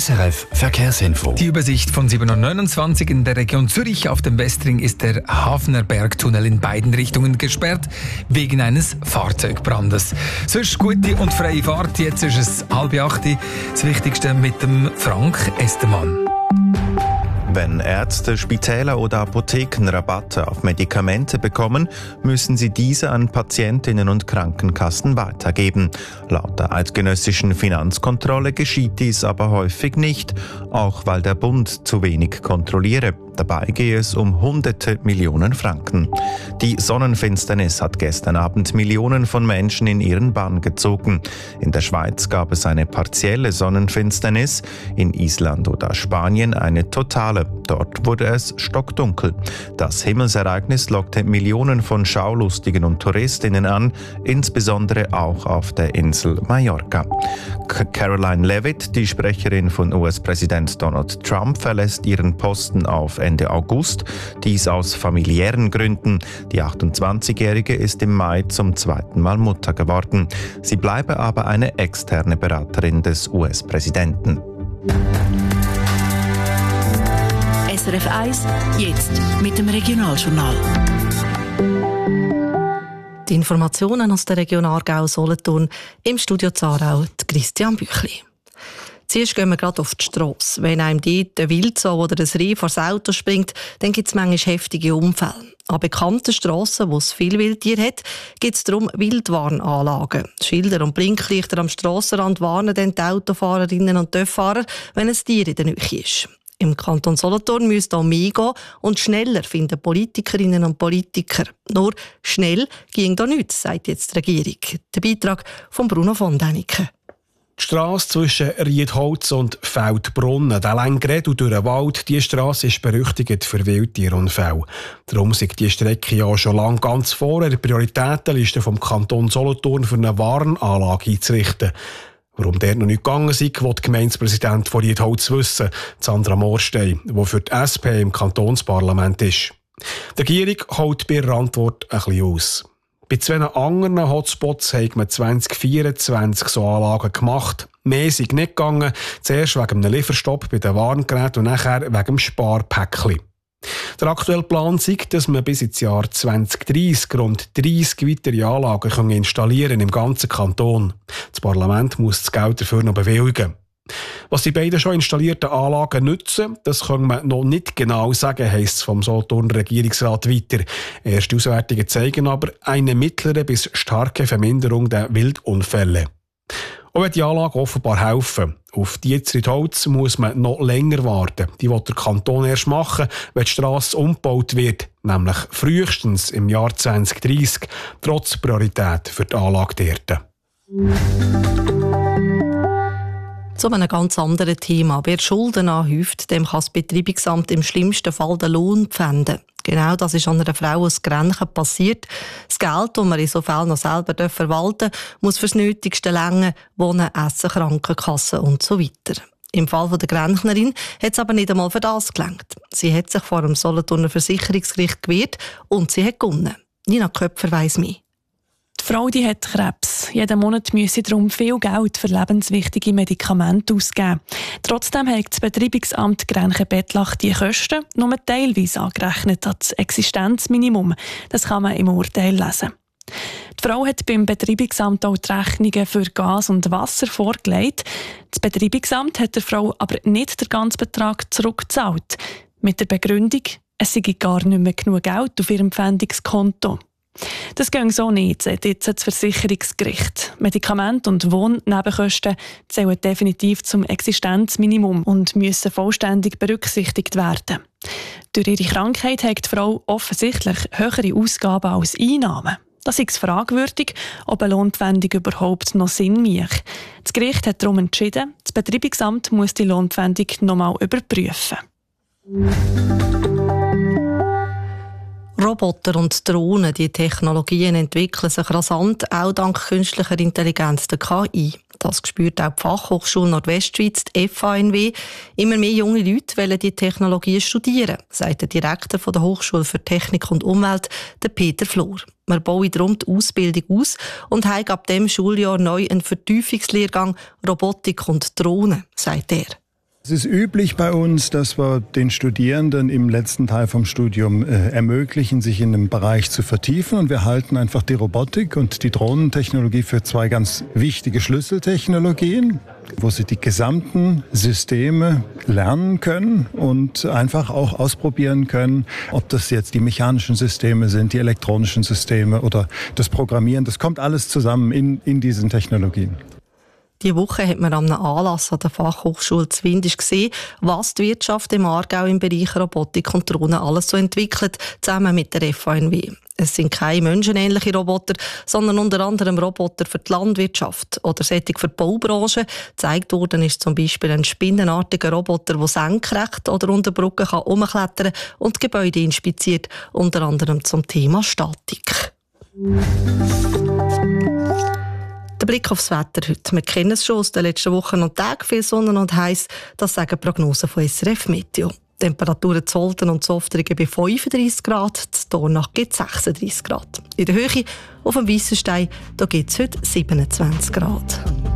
SRF Verkehrsinfo. Die Übersicht von 7:29 in der Region Zürich. Auf dem Westring ist der Hafner Bergtunnel in beiden Richtungen gesperrt, wegen eines Fahrzeugbrandes. Sonst gute und freie Fahrt. Jetzt ist es 7:30. Das Wichtigste mit dem Frank Estermann. Wenn Ärzte, Spitäler oder Apotheken Rabatte auf Medikamente bekommen, müssen sie diese an Patientinnen und Krankenkassen weitergeben. Laut der eidgenössischen Finanzkontrolle geschieht dies aber häufig nicht, auch weil der Bund zu wenig kontrolliere. Dabei gehe es um hunderte Millionen Franken. Die Sonnenfinsternis hat gestern Abend Millionen von Menschen in ihren Bann gezogen. In der Schweiz gab es eine partielle Sonnenfinsternis, in Island oder Spanien eine totale. Dort wurde es stockdunkel. Das Himmelsereignis lockte Millionen von Schaulustigen und Touristinnen an, insbesondere auch auf der Insel Mallorca. Caroline Leavitt, die Sprecherin von US-Präsident Donald Trump, verlässt ihren Posten auf Ende August, dies aus familiären Gründen. Die 28-Jährige ist im Mai zum zweiten Mal Mutter geworden. Sie bleibe aber eine externe Beraterin des US-Präsidenten. SRF 1, jetzt mit dem Regionaljournal. Die Informationen aus der Region Aargau-Solothurn, im Studio Zarau, Christian Büchli. Zuerst gehen wir gerade auf die Strasse. Wenn einem dort ein Wildsau oder ein Reh vor das Auto springt, dann gibt es manchmal heftige Unfälle. An bekannten Strassen, wo es viel Wildtiere hat, gibt es darum Wildwarnanlagen. Schilder und Blinklichter am Strassenrand warnen dann die Autofahrerinnen und Töfffahrer, wenn ein Tier in der Nähe ist. Im Kanton Solothurn müsste auch mehr gehen und schneller finden Politikerinnen und Politiker. Nur schnell ging da nichts, sagt jetzt die Regierung. Der Beitrag von Bruno von Däniken. Die Strasse zwischen Riedholz und Feldbrunnen, der lange Grädel durch den Wald, diese Strasse ist berüchtigt für Wildtierunfälle. Darum ist die Strecke ja schon lange ganz vor der Prioritätenliste vom Kanton Solothurn für eine Warnanlage einzurichten. Warum der noch nicht gegangen ist, will die Gemeindepräsident von Riedholz wissen, Sandra Morstein, die für die SP im Kantonsparlament ist. Die Regierung holt bei ihrer Antwort ein bisschen aus. Bei 2 anderen Hotspots hat man 2024 so Anlagen gemacht. Mehr sind nicht gegangen. Zuerst wegen einem Lieferstopp bei den Warngeräten und nachher wegen dem Sparpäckchen. Der aktuelle Plan ist, dass man bis ins Jahr 2030 rund 30 weitere Anlagen installieren im ganzen Kanton. Das Parlament muss das Geld dafür noch bewilligen. Was die beiden schon installierten Anlagen nützen, das kann man noch nicht genau sagen, heisst es vom Solothurner Regierungsrat weiter. Erste Auswertungen zeigen aber eine mittlere bis starke Verminderung der Wildunfälle. Auch wenn die Anlagen offenbar helfen. Auf die in Riedholz muss man noch länger warten. Die will der Kanton erst machen, wenn die Strasse umgebaut wird, nämlich frühestens im Jahr 2030, trotz Priorität für die Anlage dort. Zu einem ganz anderen Thema. Wer Schulden anhäuft, dem kann das Betreibungsamt im schlimmsten Fall den Lohn pfänden. Genau das ist an einer Frau aus Grenchen passiert. Das Geld, das man in so Fällen noch selber verwalten darf, muss fürs Nötigste reichen, Wohnen, Essen, Krankenkasse und so weiter. Im Fall der Grenchnerin hat es aber nicht einmal für das gelangt. Sie hat sich vor dem Solothurner Versicherungsgericht gewehrt und sie hat gewonnen. Nina Köpfer weiss mehr. Die Frau die hat Krebs. Jeden Monat müsse sie darum viel Geld für lebenswichtige Medikamente ausgeben. Trotzdem hat das Betreibungsamt Grenchen-Bettlach die Kosten nur teilweise angerechnet als Existenzminimum. Das kann man im Urteil lesen. Die Frau hat beim Betreibungsamt auch die Rechnungen für Gas und Wasser vorgelegt. Das Betreibungsamt hat der Frau aber nicht den ganzen Betrag zurückgezahlt. Mit der Begründung, es sei gar nicht mehr genug Geld auf ihrem Pfändungskonto. Das geht so nicht, sagt jetzt das Versicherungsgericht. Medikamente und Wohnnebenkosten zählen definitiv zum Existenzminimum und müssen vollständig berücksichtigt werden. Durch ihre Krankheit hat die Frau offensichtlich höhere Ausgaben als Einnahmen. Das ist fragwürdig, ob eine Lohnpfändung überhaupt noch Sinn macht. Das Gericht hat darum entschieden, das Betreibungsamt muss die Lohnpfändung nochmal überprüfen. Roboter und Drohnen, die Technologien entwickeln sich rasant, auch dank künstlicher Intelligenz, der KI. Das spürt auch die Fachhochschule Nordwestschweiz, die FANW. Immer mehr junge Leute wollen die Technologien studieren, sagt der Direktor der Hochschule für Technik und Umwelt, der Peter Flor. Wir bauen darum die Ausbildung aus und haben ab dem Schuljahr neu einen Vertiefungslehrgang Robotik und Drohnen, sagt er. Es ist üblich bei uns, dass wir den Studierenden im letzten Teil vom Studium ermöglichen, sich in einem Bereich zu vertiefen. Und wir halten einfach die Robotik und die Drohnentechnologie für zwei ganz wichtige Schlüsseltechnologien, wo sie die gesamten Systeme lernen können und einfach auch ausprobieren können, ob das jetzt die mechanischen Systeme sind, die elektronischen Systeme oder das Programmieren. Das kommt alles zusammen in diesen Technologien. Diese Woche hat man an einem Anlass an der Fachhochschule Zwindisch gesehen, was die Wirtschaft im Aargau im Bereich Robotik und Drohnen alles so entwickelt, zusammen mit der FANW. Es sind keine menschenähnlichen Roboter, sondern unter anderem Roboter für die Landwirtschaft oder solche für die Baubranche. Gezeigt worden ist zum Beispiel ein spinnenartiger Roboter, der senkrecht oder unter Brücken herumklettern kann und Gebäude inspiziert, unter anderem zum Thema Statik. Der Blick aufs Wetter heute. Wir kennen es schon aus den letzten Wochen und Tagen. Viel Sonne und heiß. Das sagen Prognosen von SRF Meteo. Temperaturen zu Olten und zu Oftringen bei 35 Grad. Zu Dornach gibt es 36 Grad. In der Höhe auf dem Weissenstein gibt es heute 27 Grad.